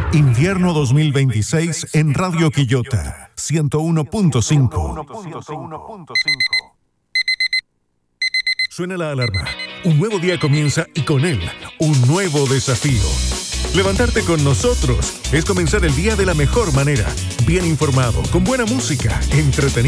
Invierno 2026 en Radio Quillota 101.5. Suena la alarma. Un nuevo día comienza y con él, un nuevo desafío. Levantarte con nosotros es comenzar el día de la mejor manera. Bien informado, con buena música, entretenido.